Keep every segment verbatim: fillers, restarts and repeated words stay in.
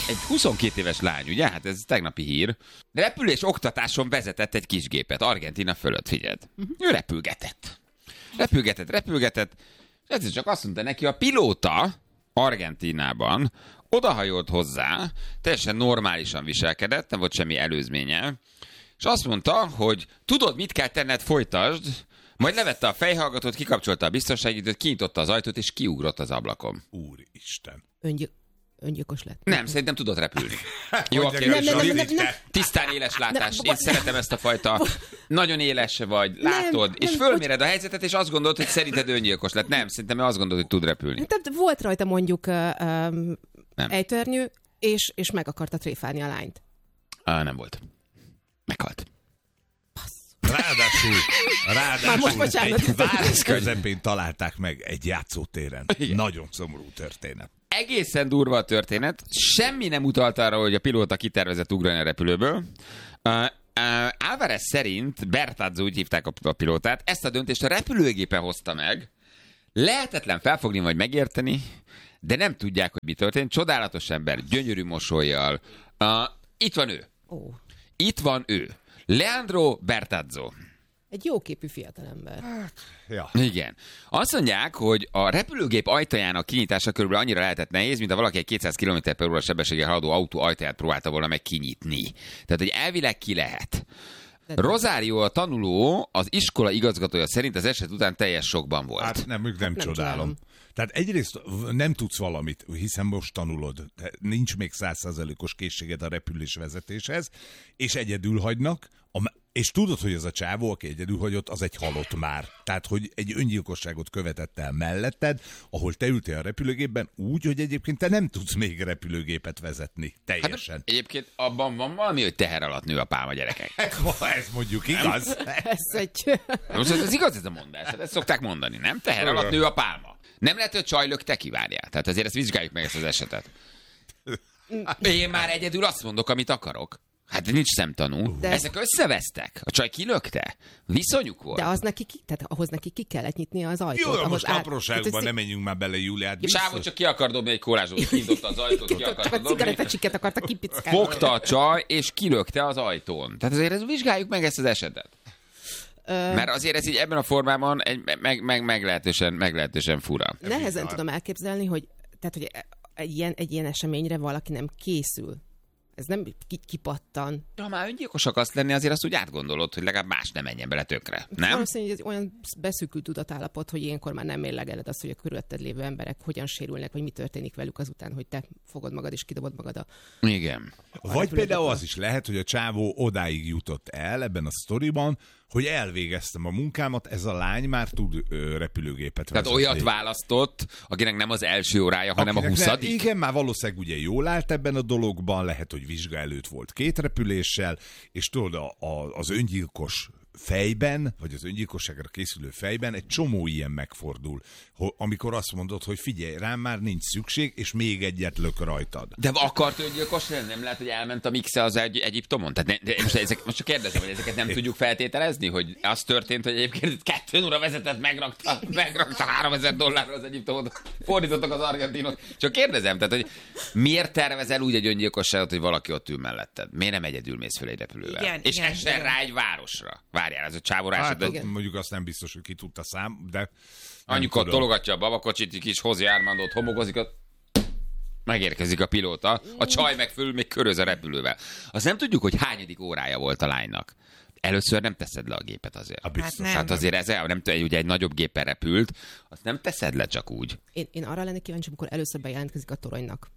egy huszonkét éves lány, ugye? Hát ez tegnapi hír. Repülés oktatáson vezetett egy kisgépet Argentína fölött, figyeld. Uh-huh. Ő repülgetett. Repülgetett, repülgetett, és ez csak azt mondta neki, a pilóta Argentínában odahajolt hozzá, teljesen normálisan viselkedett, nem volt semmi előzménye, és azt mondta, hogy tudod, mit kell tenned, folytasd, majd levette a fejhallgatót, kikapcsolta a biztonságidőt, kinyitotta az ajtót, és kiugrott az ablakon. Úristen. Öngy- öngyilkos lett. Nem, szerintem tudott repülni. Jó, a nem, nem, nem, nem, nem. Tisztán éles látás. Nem, Én szeretem ezt a fajta, nagyon éles vagy, látod, nem, és nem, fölméred a helyzetet, és azt gondolod, hogy szerinted öngyilkos lett. Nem, szerintem ő azt gondolod, hogy tud repülni. Tehát volt rajta mondjuk uh, um, Nem. ejtőernyő, és, és meg akarta tréfálni a lányt. Á, nem volt. Meghalt. Ráadásul, Már most ráadásul bocsánat. egy város közepén találták meg egy játszótéren. Nagyon szomorú történet. Egészen durva a történet. Semmi nem utalt arra, hogy a pilóta kitervezett ugrani a repülőből. Uh, uh, Álvarez szerint, Bertazzo, úgy hívták a, a pilótát, ezt a döntést a repülőgépe hozta meg. Lehetetlen felfogni vagy megérteni, de nem tudják, hogy mi történt. Csodálatos ember, gyönyörű mosollyal. Uh, itt van ő. Ó, Itt van ő. Leandro Bertazzo. egy jóképű fiatalember. Ja. Igen. Azt mondják, hogy a repülőgép ajtajának kinyitása körülbelül annyira lehetett nehéz, mint ha valaki egy kétszáz kilométer per óra sebességgel haladó autó ajtaját próbálta volna meg kinyitni. Tehát, hogy elvileg ki lehet. Rosario, a tanuló, az iskola igazgatója szerint az eset után teljes sokban volt. Hát nem, nem, nem csodálom. csodálom. Tehát egyrészt nem tudsz valamit, hiszen most tanulod, nincs még száz százalékos készséged a repülés vezetéshez, és egyedül hagynak, a, és tudod, hogy az a csávó, aki egyedül hagyott, az egy halott már. Tehát, hogy egy öngyilkosságot követett el melletted, ahol te ültél a repülőgépben úgy, hogy egyébként te nem tudsz még repülőgépet vezetni. Teljesen. Hát, egyébként abban van valami, hogy teher alatt nő a pálma, gyerekek. Ez mondjuk igaz. Ez egy... Most ez igaz ez a mondás, hát ezt szokták mondani, nem? Teher alatt nő a pálma. Nem lehet, hogy csaj lökte ki, várjál. Tehát azért ezt vizsgáljuk meg, ezt az esetet. Én már egyedül azt mondok, amit akarok. Hát nincs szemtanú. De- Ezek összevesztek. A csaj kilökte. Viszonyuk volt. De az neki, ki, tehát ahhoz neki ki kellett nyitni az ajtót. Jó, ahhoz most át- apróságban tehát nem menjünk már bele, Júliát. A sávot csak ki akar dobni egy kólázsót, kinyitott az ajtót, ki Csak akarta a dobni. cigarettacsiket akarta kipickálni. Fogta a csaj, és kilökte az ajtón. Tehát azért ezt vizsgáljuk meg ezt az esetet. Mert azért ez így ebben a formában egy meg, meg, meglehetősen, meglehetősen fura. Nehezen tudom elképzelni, hogy, tehát, hogy egy ilyen, egy ilyen eseményre valaki nem készül. Ez nem ki, kipattan. Ha már öngyilkos akarsz lenni, azért azt úgy átgondolod, hogy legalább más nem menjen bele tökre. Nem? Valószínűleg ez olyan beszűkült tudatállapot, hogy ilyenkor már nem mérlegeled azt, hogy a körülötted lévő emberek hogyan sérülnek, vagy mi történik velük azután, hogy te fogod magad és kidobod magad a... Igen. Vagy például az is lehet, hogy a csávó odáig jutott el ebben a sztoriban, hogy elvégeztem a munkámat, ez a lány már tud ö, repülőgépet Tehát vezetni. olyat választott, akinek nem az első órája, hanem Akinek a ne- huszadik. Igen, már valószínűleg ugye jól állt ebben a dologban, lehet, hogy vizsga előtt volt két repüléssel, és tudod, a, a, az öngyilkos fejben, vagy az öngyilkosságra készülő fejben egy csomó ilyen megfordul, ho, amikor azt mondod, hogy figyelj, rám már nincs szükség, és még egyet lök rajtad. De akart öngyilkos lenni? Nem lehet, hogy elment a mixe az egy, Egyiptomon? Tehát ne, de most, ezek, most csak kérdezem, hogy ezeket nem tudjuk feltételezni, hogy az történt, hogy egyébként kettőn óra vezetett, megrakta, megrakta háromezer dollárra az Egyiptomot, fordítottak az argentinok. Csak kérdezem, tehát, hogy miért tervezel úgy egy öngyilkosságot, hogy valaki ott ül melletted? Miért nem egyedül mész föl egy repülővel? Igen, És igen, essen igen. rá egy városra. Várjál, ez a csávó rá Hát, esett, mondjuk azt nem biztos, hogy ki tudta szám, de... anyukat tudom. tologatja a babakocsit, kis Hozi Armandot homogozik, a... megérkezik a pilóta, a csaj meg föl még köröz a repülővel. Azt nem tudjuk, hogy hányadik órája volt a lánynak. Először nem teszed le a gépet azért. A biztos. Hát nem. Hát azért ez, nem tudom, ugye egy nagyobb gépen repült, azt nem teszed le csak úgy. Én, én arra lennék kíváncsi, amikor először bejelentkezik a toronynak.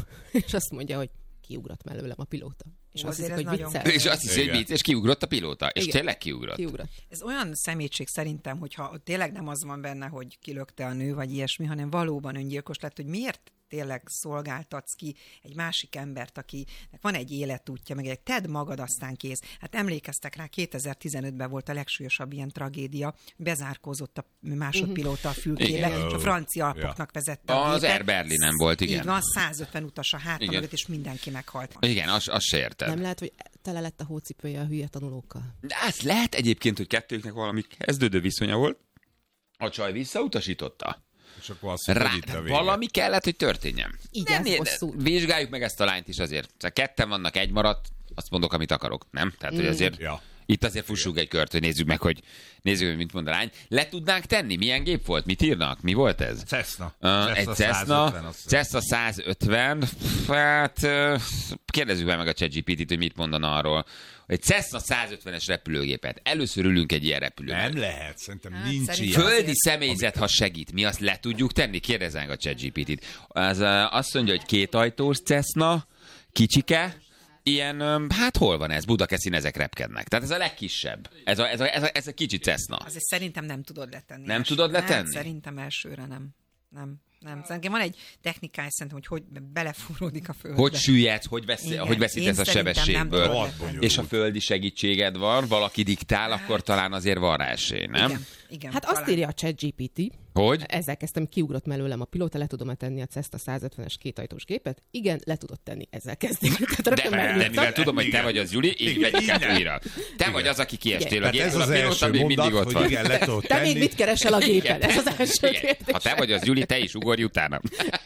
és azt mondja, hogy kiugrott mellőlem a pilóta. És Ó, azt azért hiszik, ez hogy nagyon viccel. És azt hiszi, hogy Igen. vicc, és kiugrott a pilóta. És Igen. tényleg kiugrott. Kiugrott. Ez olyan szemétség szerintem, hogyha tényleg nem az van benne, hogy kilökte a nő, vagy ilyesmi, hanem valóban öngyilkos lett, hogy miért tényleg szolgáltatsz ki egy másik embert, akinek van egy életútja, meg egy tedd magad, aztán kész. Hát emlékeztek rá, kétezer-tizenötben volt a legsúlyosabb ilyen tragédia, bezárkózott a másodpilóta a fülkébe, Igen. és a francia alpoknak vezette a Az gépet. Air Berlinen volt, igen. Így van, százötven utas a háta Igen. mögött, és mindenki meghalt. Igen, azt az se érted. Nem lehet, hogy tele lett a hócipője a hülye tanulókkal. De az lehet egyébként, hogy kettőknek valami kezdődő viszonya volt. A csaj visszautasította. És akkor azt mondja, Rá, hogy itt a vége. valami kellett, hogy történjen. Így Nem, ez én- hosszú. Vizsgáljuk meg ezt a lányt is azért. Csak ketten vannak, egy maradt, azt mondok, amit akarok, nem? Tehát, hogy azért Ja. itt azért fussunk egy kört, hogy nézzük meg, hogy nézzük, hogy mit mond a lány. Le tudnánk tenni? Milyen gép volt? Mit írnak? Mi volt ez? Cessna. Uh, egy Cessna, Cessna százötven, hát uh, kérdezzük meg a ChatGPT-t, hogy mit mondana arról. Egy Cessna százötvenes repülőgépet. Először ülünk egy ilyen repülőben. Nem lehet, szerintem Hát, nincs szerintem- ilyen. Földi Azért- személyzet, ha segít, mi azt le tudjuk tenni? Kérdezzenk a ChatGPT-t. Az uh, azt mondja, hogy kétajtós Cessna, kicsike, ilyen, um, hát hol van ez? Budakeszin ezek repkednek. Tehát ez a legkisebb. Ez a, ez a, ez a, ez a kicsi Cessna. Azért szerintem nem tudod letenni. Nem elsőre. tudod letenni? Nem, szerintem elsőre nem. Nem. Nem. Szerintem van egy technikája, szerintem, hogy hogy belefúródik a földbe. Hogy süllyedsz, hogy, vesz, Igen. hogy veszítesz Én a szerintem nem sebességből. tudod Rohadt letenni. És a földi segítséged van, valaki diktál, akkor talán azért van rá esély, nem? Igen. Igen, Hát azt talán. írja a ChatGPT, Hogy? ezzel kezdtem, kiugrott mellőlem a pilóta, le tudom-e tenni a Cessna százötvenes kétajtós gépet? Igen, le tudod tenni, ezzel kezdik. Tehát De, rögtön de megírtam. mivel tudom, hogy te Igen. vagy az Juli, így Igen, vegyük át igen. újra. Te vagy az, aki kiestél a Tehát ez gépből, az a pilóta első még mindig mondat, ott hogy van. igen, le tudod Te még tenni. mit keresel a gépen? Ez az első Igen. kérdés. Ha te vagy az Juli, te is ugorj utána.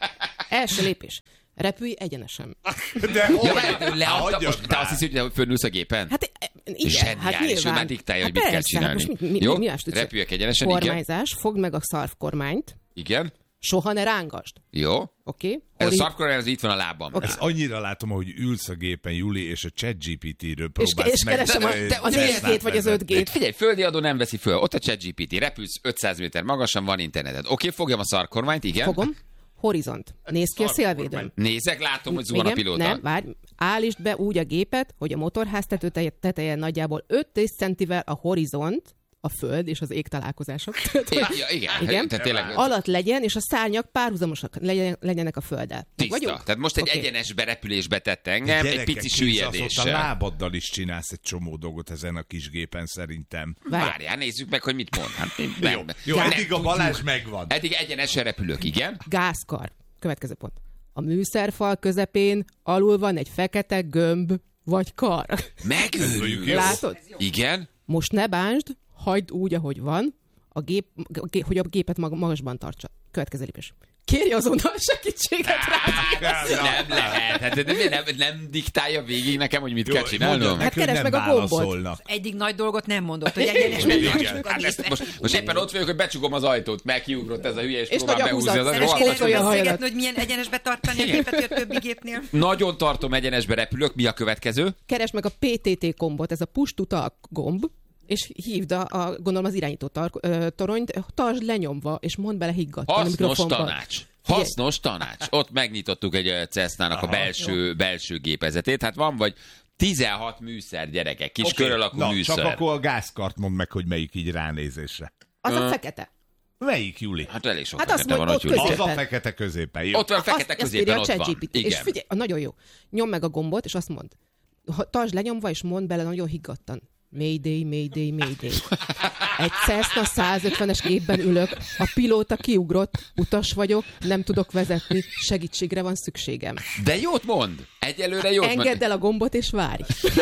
Első lépés. Repülj egyenesen. De Ja, hogy? mert ő leadta, Hagyjad most te már. azt hiszi, hogy te fönnülsz a gépen? Hát e, igen, Zseniális, hát ő nyilván. már diktálja, hogy Hát mit kell persze, hát csinálni. most mi, mi, Jó? mi, mi más tudsz? Repüljek egyenesen, igen. Kormányzás, fogd meg a szarvkormányt, Igen. soha ne rángasd. Jó. Oké? Okay? Ez a szarvkormány, az itt van a lábam. Oké. Ezt annyira látom, hogy ülsz a gépen, Juli, és a ChatGPT-ről És, próbálsz és keresem a, meg- te, a Cessnát négy G-t vagy az öt vezetni. G-t. Figyelj, földi adó nem veszi föl. Ott a ChatGPT. Repülsz ötszáz méter magasan, van interneted. Oké, fogjam a szarkormányt, igen. Fogom. Horizont. Nézd ki a szélvédőn. Nézek, látom, hogy zuhan a Igen, pilóta. nem, várj, állítsd be úgy a gépet, hogy a motorház tető teteje nagyjából öt centivel a horizont, a föld és az ég találkozások. Tehát, hogy- Ja, ja, igen. Igen. Tehát tényleg alatt legyen, és a szárnyak párhuzamosak legyen, legyenek a földdel. Meg tiszta. vagyunk? Tehát most egy Oké. egyenes berepülésbe tett engem, egy Gyerekek, pici kész, azt ott a süllyedéssel. lábaddal is csinálsz egy csomó dolgot ezen a kis gépen szerintem. Várj. Várjál, nézzük meg, hogy mit mond. Hát, én nem, Jó, jó nem eddig a Balázs megvan. Eddig egyenesen repülök, igen. Gázkar. Következő pont. A műszerfal közepén alul van egy fekete gömb vagy kar. Megőrülünk. Jó. Látod? Igen. Most ne bánsd, hagyd úgy, ahogy van, a gép, a gép, hogy a gépet mag- magasban tartsa. Következő lépés. Kérj azonnal segítséget rá. Nem lehet. Hát nem, nem, nem diktálja végig nekem, hogy mit Jó, kell csinálnom. mondjad Hát neki, hogy keresd nem meg a gombot. válaszolnak. Eddig nagy dolgot nem mondott, hogy egyenesben tartsuk a Hát ezt gépet. most, most éppen ott vagyok, hogy becsugom az ajtót, meg kiugrott ez a hülye, és, És próbál nagy a behúzni. húzat. Az Szeres rohadt kéz nagy- olyan hajadat. Beszélgetni, hogy milyen egyenesbe tartani a gépet, hogy a többi gépnél. Nagyon tartom, egyenesbe repülök. Mi a következő? Keresd meg a pé té té gombot, ez a push to talk gomb, és hívd a, a gondolom az irányító tar- ö, toronyt, tartsd lenyomva, és mondd bele higgadtan a Hasznos mikrofonba. tanács. Hasznos tanács. Ott megnyitottuk egy ö, Cessnának a belső, belső gépezetét. Hát van vagy tizenhat műszer, gyerekek, kis Oké, kör alakú na, műszer. csak akkor a gázkart mondd meg, hogy melyik így ránézésre. Az a fekete. Melyik, Juli? Hát elég sok Hát azt fekete van, mondj, hogy ott Júli. Az a középen. fekete középen. Jó. Ott van fekete Azt- azt középen, írja a ott van. ChatGPT. És Igen. figyelj, nagyon jó. Nyomd meg a gombot, és azt mond. Ha- Tartsd lenyomva, és mondd bele nagyon higgadtan. Mayday, mayday, mayday. Egy Cessna százötvenes gépben ülök, a pilóta kiugrott, utas vagyok, nem tudok vezetni, segítségre van szükségem. De jót mond! Egyelőre jót mond. Engedd el a gombot, és várj.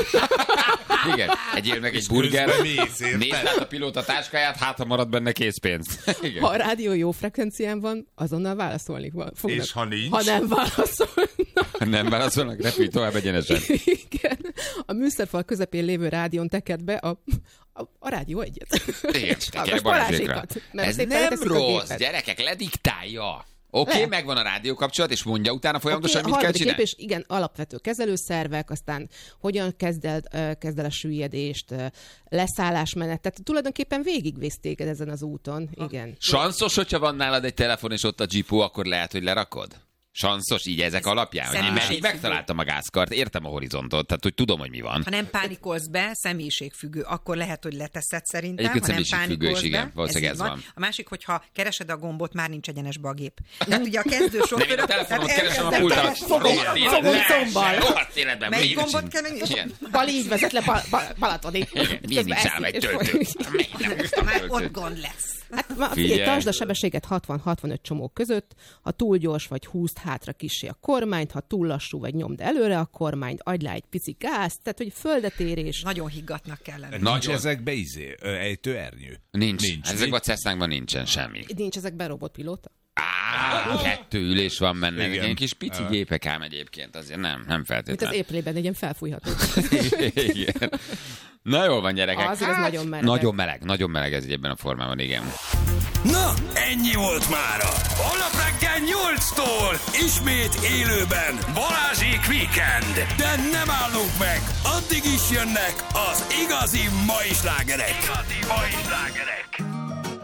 Igen, egyél meg egy burger. közben mész, érted? Nézd át a pilóta táskáját, hát ha marad benne készpénz. Igen. Ha a rádió jó frekvencián van, azonnal válaszolni fognak. És ha nincs? Ha nem válaszolnak. Nem válaszolnak, repülj tovább egyenesen. Igen. A műszerfal közepén lévő rádión teked be a, a, a rádió egyet. Igen, És tekerj hallgass Balázsékra. Balázsékat, mert Ez szépen nem leteszik a rossz, gépet. gyerekek, lediktálja. Oké, okay, Le. megvan a rádiókapcsolat, és mondja utána folyamatosan, Oké, mit a kell harmadik csinálni. lépés, igen, alapvető kezelőszervek, aztán hogyan kezd el, ö, kezd el a süllyedést, ö, leszállásmenet, tehát tulajdonképpen végigvisz téged ezen az úton, igen. Sanszos, hogyha van nálad egy telefon, és ott a Jeepó, akkor lehet, hogy lerakod? Sanszos, így ezek alapján? Hogy én személyiség meg, így megtaláltam a gázkart, értem a horizontot, tehát hogy tudom, hogy mi van. Ha nem pánikolsz be, személyiségfüggő, akkor lehet, hogy leteszed szerintem. Egyébként ha nem személyiségfüggő is, pánikolsz igen, be, valószínűleg így ez van. A másik, hogyha keresed a gombot, már nincs egyenesbe a gép. Tehát ugye a kezdő Nem, én a sofőrök... telefonomat tehát keresem a elkezdek pultat. keresni. Rohadt életben. Fogom combbal. Rohadt életben. Melyik végre gombot csin- kell megnyomni? Igen. Bal így vezet le Bal- Bal- Balatoni. Igen, mindig Közben száll eszik, egy és töltő. folyik. Nem hoztam Már töltőt. ott gond lesz. Hát ma, Figyelj. figyelj, tartsd a sebességet hatvan-hatvanöt csomó között, ha túl gyors vagy húzd hátra kissé a kormányt, ha túl lassú vagy nyomd előre a kormányt, adj rá egy pici gázt, tehát hogy földetérés. Nagyon higgatnak kell lenni. Nincs Nagyon. ezekbe izé, ö, ejtőernyő? Nincs. Nincs. Ezekben a Cessnákban nincsen semmi. Nincs ezekben robotpilóta? Á, Kettő ülés van benne. Igen. Ilyen kis pici gépek ám egyébként, azért nem, nem Mint feltétlenül. az éplében, egy ilyen felfújható. Igen. Na jól van, gyerekek. Az, az nagyon meleg. Nagyon meleg, nagyon meleg ez így ebben a formában, igen. Na, ennyi volt mára. Holnap reggel nyolctól ismét élőben Balázsék Weekend. De nem állunk meg, addig is jönnek az igazi mai slágerek. Igazi mai slágerek.